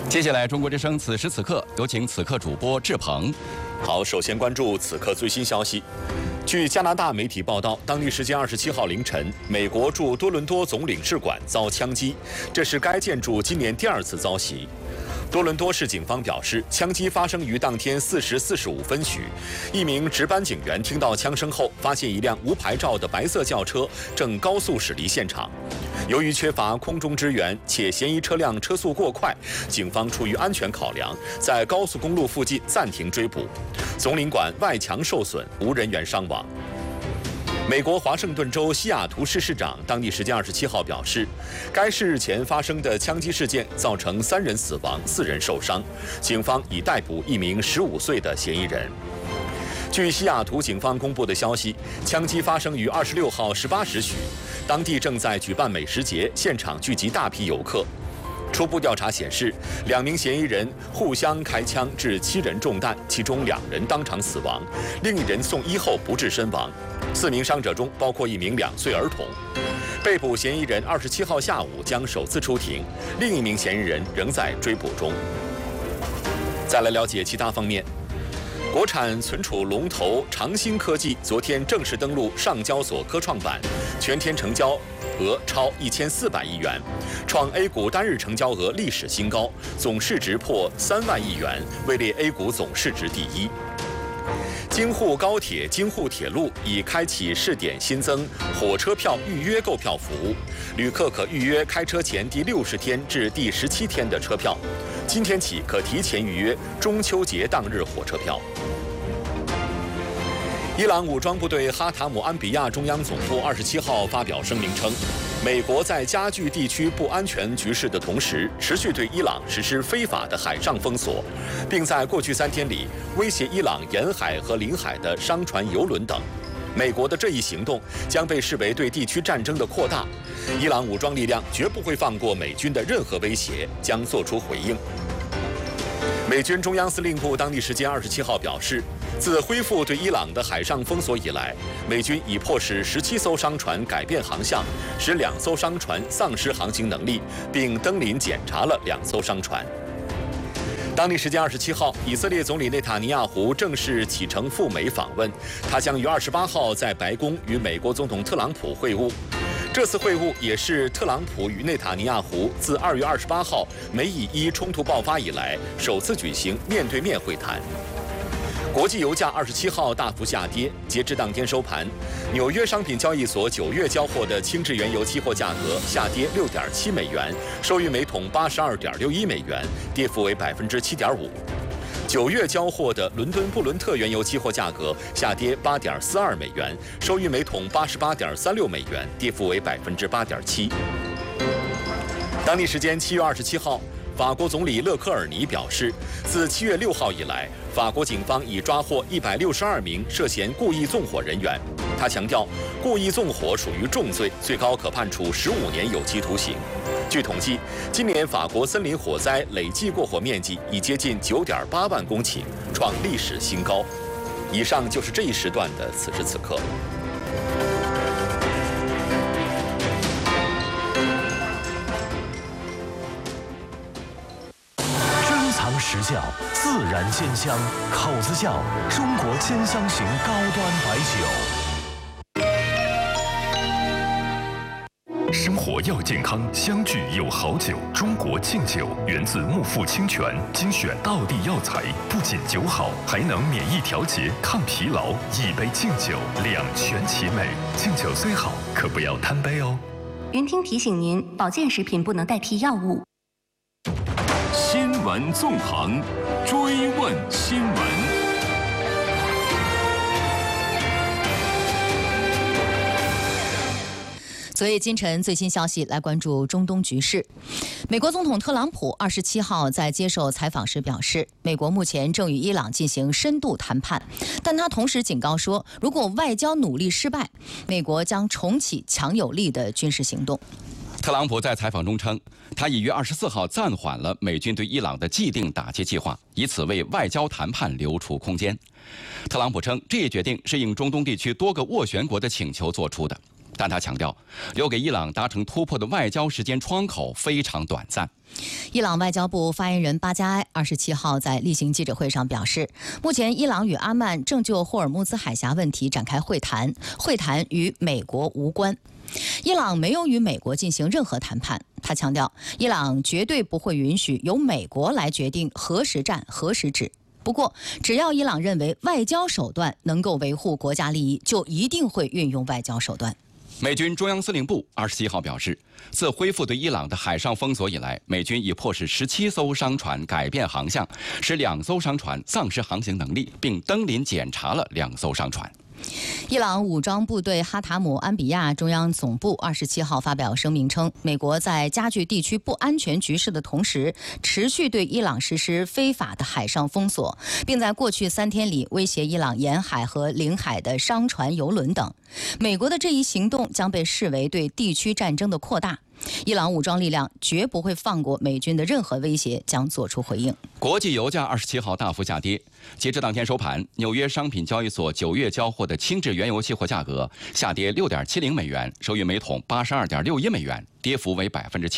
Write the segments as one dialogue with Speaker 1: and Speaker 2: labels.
Speaker 1: 接下来，中国之声此时此刻有请此刻主播志鹏。
Speaker 2: 好，首先关注此刻最新消息。据加拿大媒体报道，当地时间27号凌晨，美国驻多伦多总领事馆遭枪击，这是该建筑今年第2次遭袭。多伦多市警方表示，枪击发生于当天4时45分许，一名值班警员听到枪声后，发现一辆无牌照的白色轿车正高速驶离现场。由于缺乏空中支援，且嫌疑车辆车速过快，警方出于安全考量，在高速公路附近暂停追捕。总领馆外墙受损，无人员伤亡。美国华盛顿州西雅图市市长当地时间27号表示，该市日前发生的枪击事件造成3人死亡，4人受伤，警方已逮捕一名15岁的嫌疑人。据西雅图警方公布的消息，枪击发生于26号18时许，当地正在举办美食节，现场聚集大批游客。初步调查显示，2名嫌疑人互相开枪致7人中弹，其中2人当场死亡，另1人送医后不治身亡。4名伤者中包括1名2岁儿童。被捕嫌疑人27号下午将首次出庭，另1名嫌疑人仍在追捕中。再来了解其他方面。国产存储龙头长兴科技昨天正式登陆上交所科创板，全天成交额超1400亿元，创 A 股单日成交额历史新高，总市值破3万亿元，位列 A 股总市值第1。京沪高铁、京沪铁路已开启试点新增火车票预约购票服务，旅客可预约开车前第60天至第17天的车票。今天起可提前预约中秋节当日火车票。伊朗武装部队哈塔姆安比亚中央总部27号发表声明称，美国在加剧地区不安全局势的同时，持续对伊朗实施非法的海上封锁，并在过去3天里威胁伊朗沿海和领海的商船、油轮等。美国的这一行动将被视为对地区战争的扩大，伊朗武装力量绝不会放过美军的任何威胁，将作出回应。美军中央司令部当地时间27号表示，自恢复对伊朗的海上封锁以来，美军已迫使17艘商船改变航向，使2艘商船丧失航行能力，并登临检查了2艘商船。当地时间27号，以色列总理内塔尼亚胡正式启程赴美访问，他将于28号在白宫与美国总统特朗普会晤。这次会晤也是特朗普与内塔尼亚胡自2月28号美以伊冲突爆发以来首次举行面对面会谈。国际油价27号大幅下跌，截至当天收盘，纽约商品交易所9月交货的轻质原油期货价格下跌6.7美元，收于每桶82.61美元，跌幅为7.5%。9月交货的伦敦布伦特原油期货价格下跌8.42美元，收于每桶88.36美元，跌幅为8.7%。当地时间7月27号，法国总理勒科尔尼表示，自7月6号以来，法国警方已抓获162名涉嫌故意纵火人员。他强调，故意纵火属于重罪，最高可判处15年有期徒刑。据统计，今年法国森林火灾累计过火面积已接近9.8万公顷，创历史新高。以上就是这一时段的此时此刻。
Speaker 3: 珍藏实窖，自然鲜香，口子窖，中国千香型高端白酒。
Speaker 4: 生活要健康，相聚有好酒。中国敬酒源自木富清泉，精选道地药材，不仅酒好，还能免疫调节、抗疲劳。一杯敬酒，两全其美。敬酒虽好，可不要贪杯哦。
Speaker 5: 云听提醒您，保健食品不能代替药物。
Speaker 6: 新闻纵横，追问新闻。
Speaker 7: 昨夜今晨最新消息，来关注中东局势。美国总统特朗普27号在接受采访时表示，美国目前正与伊朗进行深度谈判，但他同时警告说，如果外交努力失败，美国将重启强有力的军事行动。
Speaker 1: 特朗普在采访中称，他已于24号暂缓了美军对伊朗的既定打击计划，以此为外交谈判留出空间。特朗普称，这一决定是应中东地区多个斡旋国的请求做出的。 但他强调，留给伊朗达成突破的外交时间窗口非常短暂。
Speaker 7: 伊朗外交部发言人巴加埃27号在例行记者会上表示，目前伊朗与阿曼正就霍尔木兹海峡问题展开会谈，会谈与美国无关。伊朗没有与美国进行任何谈判。他强调，伊朗绝对不会允许由美国来决定何时战何时止。不过，只要伊朗认为外交手段能够维护国家利益，就一定会运用外交手段。
Speaker 1: 美军中央司令部27号表示，自恢复对伊朗的海上封锁以来，美军已迫使17艘商船改变航向，使2艘商船丧失航行能力，并登临检查了2艘商船。
Speaker 7: 伊朗武装部队哈塔姆安比亚中央总部27号发表声明称，美国在加剧地区不安全局势的同时，持续对伊朗实施非法的海上封锁，并在过去3天里威胁伊朗沿海和领海的商船、邮轮等。美国的这一行动将被视为对地区战争的扩大。伊朗武装力量绝不会放过美军的任何威胁，将作出回应。
Speaker 1: 国际油价27号大幅下跌，截至当天收盘，纽约商品交易所9月交货的轻质原油期货价格下跌6.70美元，收于每桶82.61美元，跌幅为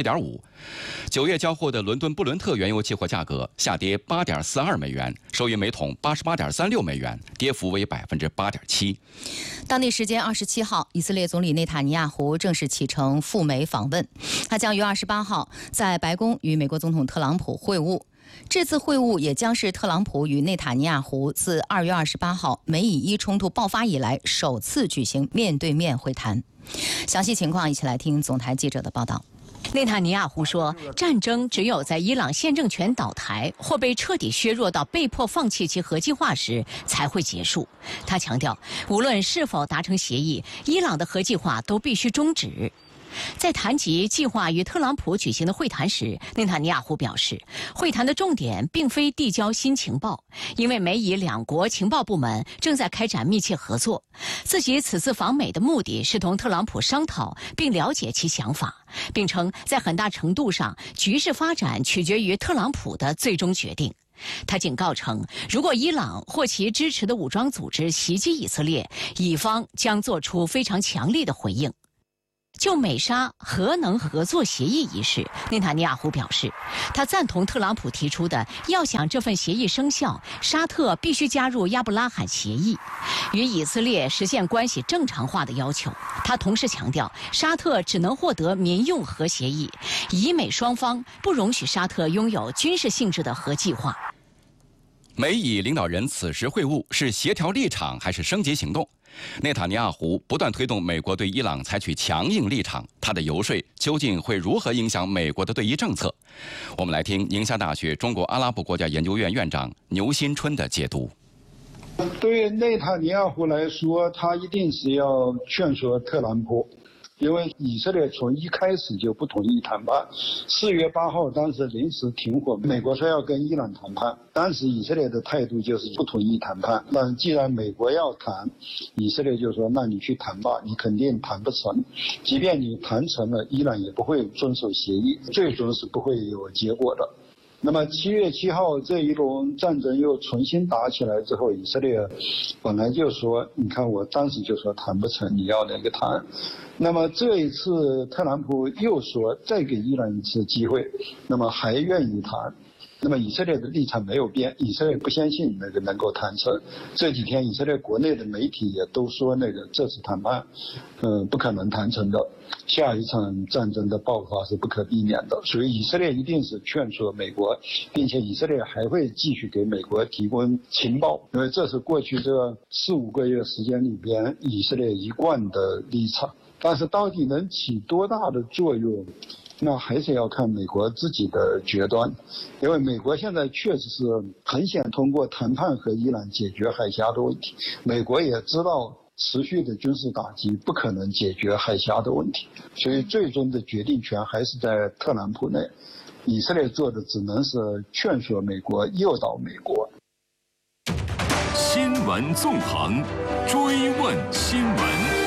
Speaker 1: 7.5%。9月交货的伦敦布伦特原油期货价格下跌8.42美元，收于每桶88.36美元，跌幅为8.7%。
Speaker 7: 当地时间27号，以色列总理内塔尼亚胡正式启程赴美访问，他将于28号在白宫与美国总统特朗普会晤。这次会晤也将是特朗普与内塔尼亚胡自2月28号美以伊冲突爆发以来首次举行面对面会谈。详细情况一起来听总台记者的报道。
Speaker 8: 内塔尼亚胡说，战争只有在伊朗现政权倒台或被彻底削弱到被迫放弃其核计划时才会结束。他强调，无论是否达成协议，伊朗的核计划都必须终止。在谈及计划与特朗普举行的会谈时，内塔尼亚胡表示，会谈的重点并非递交新情报，因为美以2国情报部门正在开展密切合作。自己此次访美的目的是同特朗普商讨并了解其想法，并称在很大程度上，局势发展取决于特朗普的最终决定。他警告称，如果伊朗或其支持的武装组织袭击以色列，以方将做出非常强烈的回应。就美沙核能合作协议一事，内塔尼亚胡表示，他赞同特朗普提出的要想这份协议生效，沙特必须加入亚伯拉罕协议，与以色列实现关系正常化的要求。他同时强调，沙特只能获得民用核协议，以美双方不容许沙特拥有军事性质的核计划。
Speaker 1: 美以领导人此时会晤是协调立场还是升级行动？内塔尼亚胡不断推动美国对伊朗采取强硬立场，他的游说究竟会如何影响美国的对伊政策？我们来听宁夏大学中国阿拉伯国家研究院院长牛新春的解读。
Speaker 9: 对内塔尼亚胡来说，他一定是要劝说特朗普。因为以色列从一开始就不同意谈判，4月8号当时临时停火，美国说要跟伊朗谈判，当时以色列的态度就是不同意谈判。但既然美国要谈，以色列就说那你去谈吧，你肯定谈不成，即便你谈成了，伊朗也不会遵守协议，最终是不会有结果的。那么7月7号这一轮战争又重新打起来之后，以色列本来就说，你看我当时就说谈不成，你要那个谈。那么这一次特朗普又说再给伊朗一次机会，那么还愿意谈。那么以色列的立场没有变，以色列不相信那个能够谈成。这几天以色列国内的媒体也都说那个这次谈判，不可能谈成的，下一场战争的爆发是不可避免的。所以以色列一定是劝说美国，并且以色列还会继续给美国提供情报，因为这是过去这4-5个月时间里边以色列一贯的立场。但是到底能起多大的作用？那还是要看美国自己的决断，因为美国现在确实是很想通过谈判和伊朗解决海峡的问题。美国也知道持续的军事打击不可能解决海峡的问题，所以最终的决定权还是在特朗普内。以色列做的只能是劝说美国，诱导美国。
Speaker 6: 新闻纵横，追问新闻。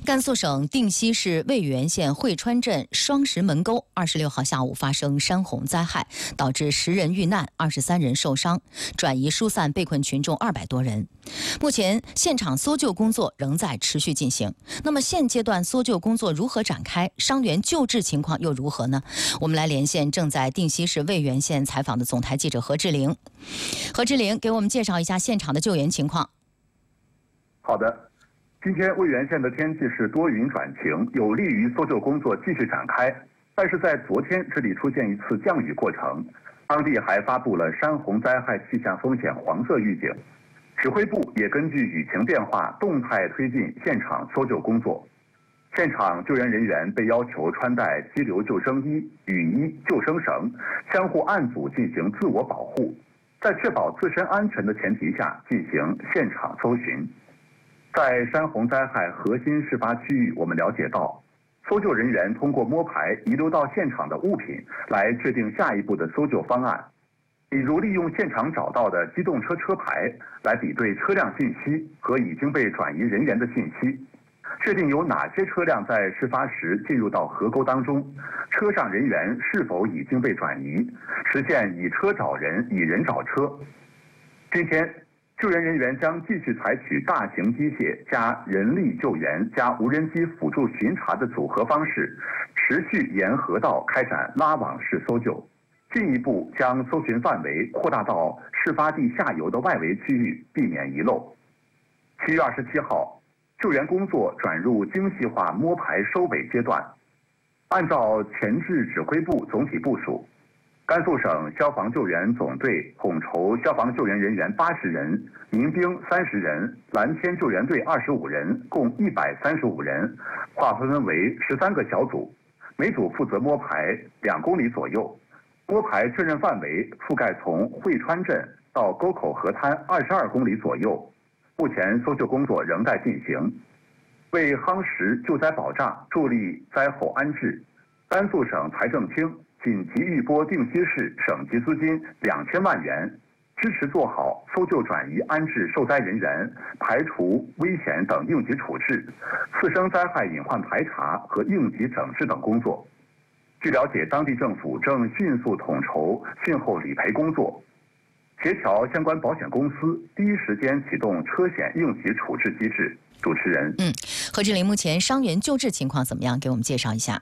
Speaker 7: 甘肃省定西市渭源县会川镇双石门沟26号下午发生山洪灾害，导致10人遇难，23人受伤，转移疏散被困群众200多人。目前现场搜救工作仍在持续进行。那么现阶段搜救工作如何展开？伤员救治情况又如何呢？我们来连线正在定西市渭源县采访的总台记者何志玲。何志玲给我们介绍一下现场的救援情况。
Speaker 10: 好的。今天渭源县的天气是多云转晴，有利于搜救工作继续展开。但是在昨天，这里出现一次降雨过程，当地还发布了山洪灾害气象风险黄色预警。指挥部也根据雨情变化，动态推进现场搜救工作。现场救援人员被要求穿戴激流救生衣、雨衣、救生绳，相互按组进行自我保护，在确保自身安全的前提下进行现场搜寻。在山洪灾害核心事发区域，我们了解到，搜救人员通过摸排遗留到现场的物品来制定下一步的搜救方案，比如利用现场找到的机动车车牌来比对车辆信息和已经被转移人员的信息，确定有哪些车辆在事发时进入到河沟当中，车上人员是否已经被转移，实现以车找人、以人找车。今天救援人员将继续采取大型机械加人力救援加无人机辅助巡查的组合方式，持续沿河道开展拉网式搜救，进一步将搜寻范围扩大到事发地下游的外围区域，避免遗漏。7月27号，救援工作转入精细化摸排收尾阶段，按照前置指挥部总体部署，甘肃省消防救援总队统筹消防救援人员80人，民兵30人，蓝天救援队25人，共135人，划分为13个小组，每组负责摸排2公里左右。摸排确认范围覆盖从会川镇到沟口河滩22公里左右。目前搜救工作仍在进行。为夯实救灾保障，助力灾后安置，甘肃省财政厅紧急预拨定西市省级资金2000万元，支持做好搜救转移安置受灾人员、排除危险等应急处置、次生灾害隐患排查和应急整治等工作。据了解，当地政府正迅速统筹汛后理赔工作，协调相关保险公司第一时间启动车险应急处置机制。主持人，
Speaker 7: 何志玲，目前伤员救治情况怎么样？给我们介绍一下。